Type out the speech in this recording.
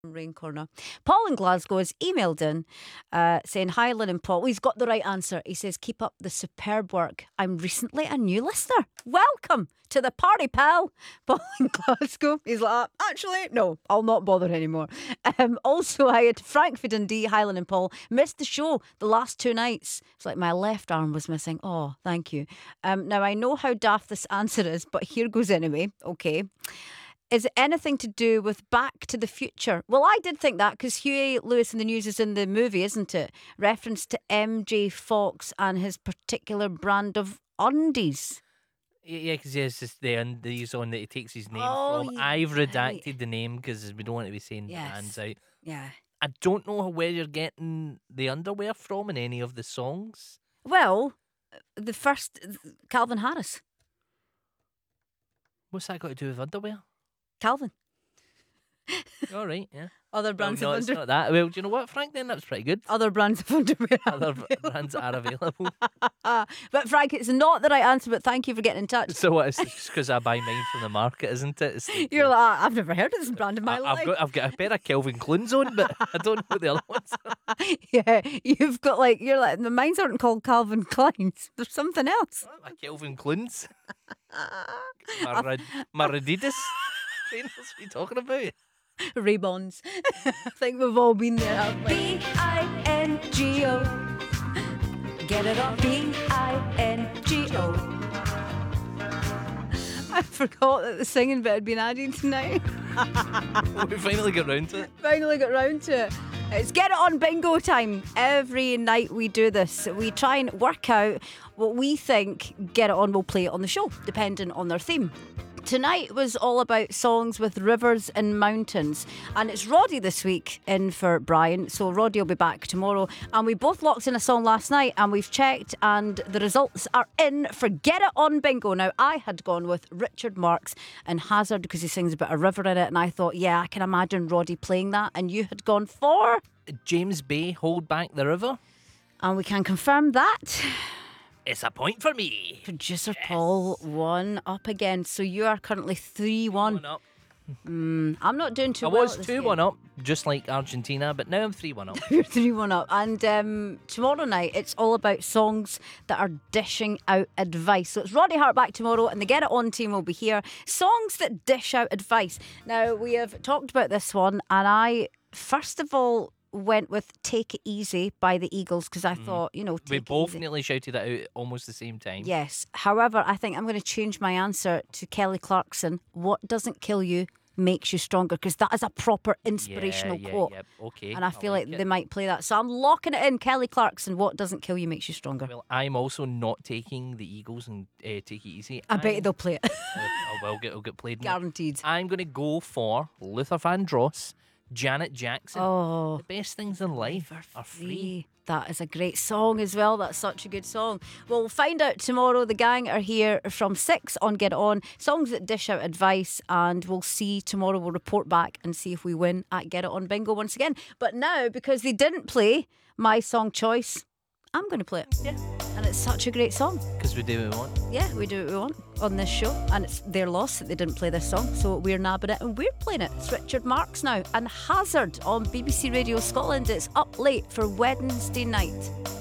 Rain Corner. Paul in Glasgow has emailed in saying, "Hi, Lynn and Paul." Well, he's got the right answer. He says, "Keep up the superb work. I'm recently a new listener. Welcome to the party, pal." Paul in Glasgow. He's like, "Actually, no, I'll not bother anymore." Also, I had Frank for Dundee. "Hi, Lynn and Paul. Missed the show the last 2 nights. It's like my left arm was missing. Oh, thank you." Now, I know how daft this answer is, but here goes anyway. Okay. Is it anything to do with Back to the Future? Well, I did think that because Huey Lewis in the News is in the movie, isn't it? Reference to MJ Fox and his particular brand of undies. Yeah, because he has just the undies on that he takes his name Oh, from. you're I've right. redacted the name because we don't want to be saying brands out. Yeah. I don't know where you're getting the underwear from in any of the songs. Well, the first, Calvin Harris. What's that got to do with underwear? Calvin. All right, yeah. Other brands no, of it's underwear. not that. Well, do you know what, Frank? Then that's pretty good. Other brands of underwear. Other brands are available. But Frank, it's not the right answer, but thank you for getting in touch. So what? It's just because I buy mine from the market, isn't it? It's like, You're like, I've never heard of this brand in my life. I've got a pair of Kelvin Clunes on, but I don't know what the other ones are. Yeah, you've got you're like, the mines aren't called Calvin Kleins. There's something else. My Kelvin Clunes. My Adidas. Trainers, what are you talking about? Ray-Bons. I think we've all been there, haven't we? B-I-N-G-O. Get it on. B-I-N-G-O. I forgot that the singing bit had been added tonight. We finally got round to it. Finally got round to it. It's Get It On Bingo time. Every night we do this. We try and work out what we think Get It On will play on the show, depending on their theme. Tonight was all about songs with rivers and mountains, and it's Roddy this week in for Brian, so Roddy will be back tomorrow. And we both locked in a song last night and we've checked and the results are in for Get It On Bingo. Now, I had gone with Richard Marx and Hazard because he sings about a river in it, and I thought, yeah, I can imagine Roddy playing that. And you had gone for James Bay, Hold Back the River. And we can confirm that It's a point for me. Producer Paul 1 up again. So you are currently 3-1. 1 up. I'm not doing too I well. was 2-1 up, just like Argentina, but now I'm 3-1 up. You're 3-1 up. And tomorrow night, it's all about songs that are dishing out advice. So it's Roddy Hart back tomorrow, and the Get It On team will be here. Songs that dish out advice. Now, we have talked about this one, and I, first of all, went with Take It Easy by the Eagles because I thought, We Take It both Easy. nearly shouted it out almost the same time. Yes. However, I think I'm going to change my answer to Kelly Clarkson. What doesn't kill you makes you stronger, because that is a proper inspirational quote. Yeah, okay. And I feel like it. they might play that. So I'm locking it in. Kelly Clarkson, what doesn't kill you makes you stronger. Well, I'm also not taking the Eagles and Take It Easy. I bet they'll play it. It'll get played. Guaranteed. I'm going to go for Luther Vandross, Janet Jackson. Oh, The best things in life are free. That is a great song as well. That's such a good song. Well, we'll find out tomorrow. The gang are here from 6 on Get It On. Songs that dish out advice. And we'll see tomorrow. We'll report back and see if we win at Get It On Bingo once again. But now, because they didn't play my song choice, I'm going to play it. Yeah. And it's such a great song. Because we do what we want. Yeah, we do what we want on this show. And it's their loss that they didn't play this song. So we're nabbing it and we're playing it. It's Richard Marx now. And Hazard on BBC Radio Scotland. It's up late for Wednesday night.